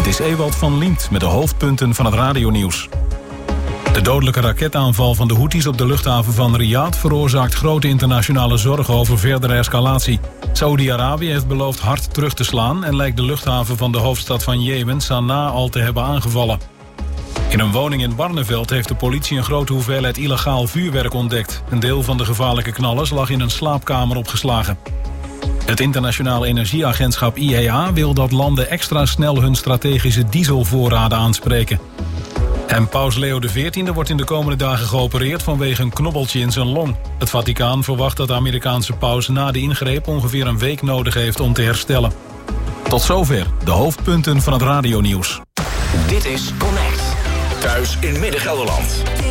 Dit is Ewald van Liemt met de hoofdpunten van het radionieuws. De dodelijke raketaanval van de Houthis op de luchthaven van Riyadh veroorzaakt grote internationale zorgen over verdere escalatie. Saoedi-Arabië heeft beloofd hard terug te slaan en lijkt de luchthaven van de hoofdstad van Jemen, Sanaa, al te hebben aangevallen. In een woning in Barneveld heeft de politie een grote hoeveelheid illegaal vuurwerk ontdekt. Een deel van de gevaarlijke knallers lag in een slaapkamer opgeslagen. Het internationale energieagentschap IEA wil dat landen extra snel hun strategische dieselvoorraden aanspreken. En paus Leo XIV wordt in de komende dagen geopereerd vanwege een knobbeltje in zijn long. Het Vaticaan verwacht dat de Amerikaanse paus na de ingreep ongeveer een week nodig heeft om te herstellen. Tot zover de hoofdpunten van het radionieuws. Dit is Connect. Thuis in Midden-Gelderland.